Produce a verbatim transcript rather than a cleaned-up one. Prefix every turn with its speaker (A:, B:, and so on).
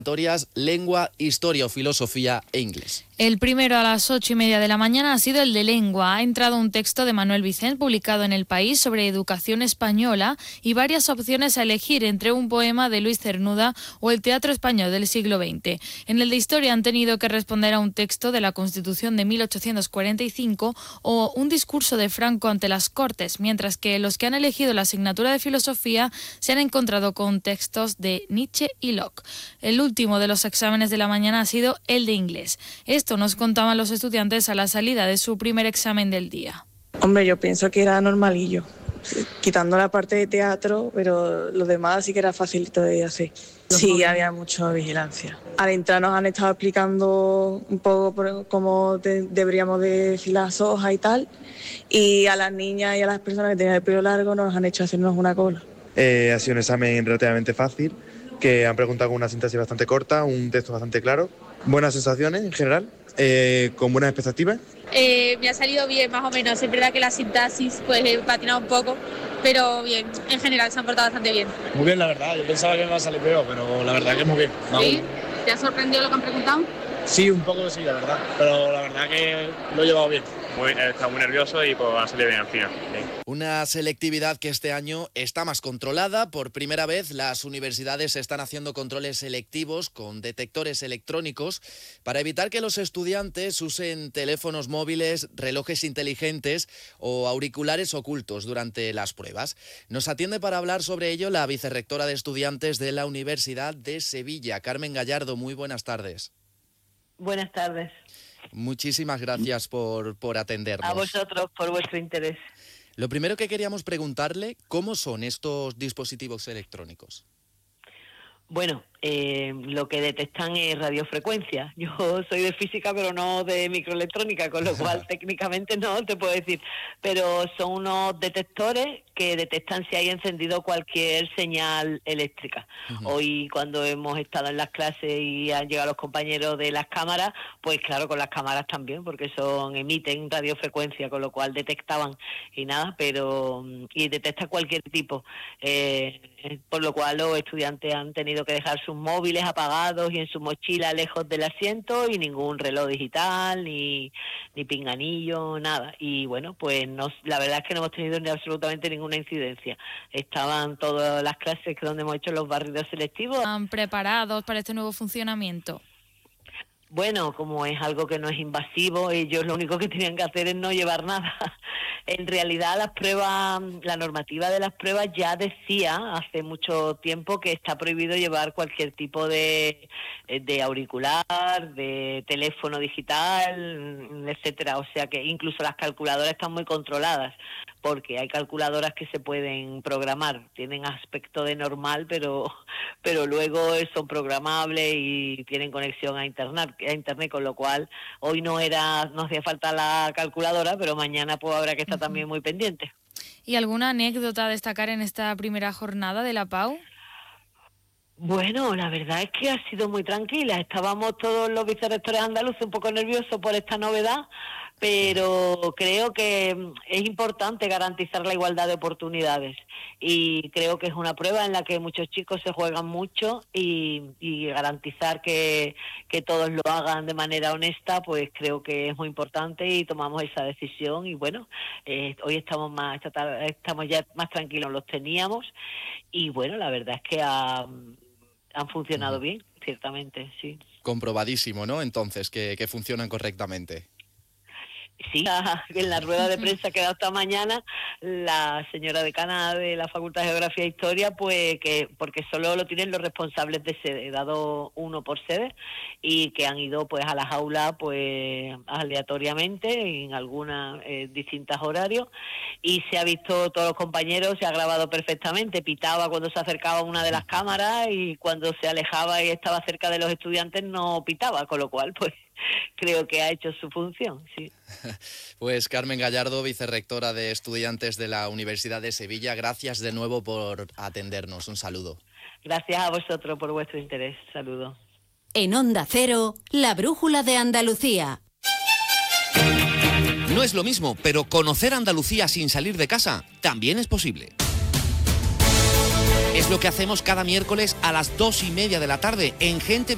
A: Lengua, historia o filosofía e inglés.
B: El primero a las ocho y media de la mañana ha sido el de lengua. Ha entrado un texto de Manuel Vicent publicado en El País sobre educación española y varias opciones a elegir entre un poema de Luis Cernuda o el teatro español del siglo veinte. En el de historia han tenido que responder a un texto de la Constitución de mil ochocientos cuarenta y cinco o un discurso de Franco ante las Cortes, mientras que los que han elegido la asignatura de filosofía se han encontrado con textos de Nietzsche y Locke. El último de los exámenes de la mañana ha sido el de inglés. Esto nos contaban los estudiantes a la salida de su primer examen del día.
C: Hombre, yo pienso que era normalillo, quitando la parte de teatro, pero lo demás sí que era facilito de hacer. Sí, había mucha vigilancia. Al entrar nos han estado explicando un poco cómo de, deberíamos de filar las hojas y tal, y a las niñas y a las personas que tenían el pelo largo nos han hecho hacernos una cola.
D: Eh, ha sido un examen relativamente fácil, que han preguntado con una sintaxis bastante corta, un texto bastante claro. Buenas sensaciones en general, eh, con buenas expectativas.
E: Eh, me ha salido bien, más o menos. Es verdad que la sintaxis pues he patinado un poco, pero bien, en general se han portado bastante bien.
F: Muy bien, la verdad. Yo pensaba que me iba a salir peor, pero la verdad que muy bien.
E: ¿Sí? ¿Te ha sorprendido lo que han preguntado?
F: Sí, un poco sí, la verdad. Pero la verdad que lo he llevado bien.
G: Muy, he estado muy nervioso y pues ha salido bien al final. Sí.
A: Una selectividad que este año está más controlada. Por primera vez las universidades están haciendo controles selectivos con detectores electrónicos para evitar que los estudiantes usen teléfonos móviles, relojes inteligentes o auriculares ocultos durante las pruebas. Nos atiende para hablar sobre ello la vicerrectora de estudiantes de la Universidad de Sevilla, Carmen Gallardo. Muy buenas tardes.
H: Buenas tardes.
A: Muchísimas gracias por, por atendernos.
H: A vosotros por vuestro interés.
A: Lo primero que queríamos preguntarle, ¿cómo son estos dispositivos electrónicos?
H: Bueno, eh, lo que detectan es radiofrecuencia. Yo soy de física, pero no de microelectrónica, con lo cual técnicamente no te puedo decir. Pero son unos detectores que detectan si hay encendido cualquier señal eléctrica. Uh-huh. Hoy, cuando hemos estado en las clases y han llegado los compañeros de las cámaras, pues claro, con las cámaras también, porque son emiten radiofrecuencia, con lo cual detectaban y nada, pero y detecta cualquier tipo. Eh, por lo cual los estudiantes han tenido que dejar sus móviles apagados y en su mochila lejos del asiento y ningún reloj digital, ni, ni pinganillo, nada. Y bueno, pues no, la verdad es que no hemos tenido ni absolutamente ninguna incidencia. Estaban todas las clases donde hemos hecho los barridos selectivos.
B: ¿Están preparados para este nuevo funcionamiento?
H: Bueno, como es algo que no es invasivo, ellos lo único que tenían que hacer es no llevar nada. En realidad las pruebas, la normativa de las pruebas ya decía hace mucho tiempo que está prohibido llevar cualquier tipo de, de auricular, de teléfono digital, etcétera. O sea que incluso las calculadoras están muy controladas, porque hay calculadoras que se pueden programar, tienen aspecto de normal, pero pero luego son programables y tienen conexión a internet, a internet, con lo cual hoy no era no hacía falta la calculadora, pero mañana pues habrá que estar uh-huh. también muy pendiente.
B: ¿Y alguna anécdota a destacar en esta primera jornada de la P A U?
H: Bueno, la verdad es que ha sido muy tranquila. Estábamos todos los vicerrectores andaluces un poco nerviosos por esta novedad, pero creo que es importante garantizar la igualdad de oportunidades y creo que es una prueba en la que muchos chicos se juegan mucho y, y garantizar que, que todos lo hagan de manera honesta, pues creo que es muy importante y tomamos esa decisión. Y bueno, eh, hoy estamos más esta tarde, estamos ya más tranquilos, los teníamos y bueno, la verdad es que ha, han funcionado uh-huh. bien, ciertamente, sí.
A: Comprobadísimo, ¿no? Entonces, que, que funcionan correctamente.
H: Sí, en la rueda de prensa que ha dado esta mañana la señora decana de la Facultad de Geografía e Historia, pues que porque solo lo tienen los responsables de sede, he dado uno por sede y que han ido pues a las aulas pues aleatoriamente en algunas eh, distintas horarios y se ha visto todos los compañeros, se ha grabado perfectamente, pitaba cuando se acercaba una de las cámaras y cuando se alejaba y estaba cerca de los estudiantes no pitaba, con lo cual pues creo que ha hecho su función, sí.
A: Pues Carmen Gallardo, vicerrectora de estudiantes de la Universidad de Sevilla, gracias de nuevo por atendernos. Un saludo.
H: Gracias a vosotros por vuestro interés. Saludos.
I: En Onda Cero, la brújula de Andalucía.
J: No es lo mismo, pero conocer Andalucía sin salir de casa también es posible. Es lo que hacemos cada miércoles a las dos y media de la tarde en Gente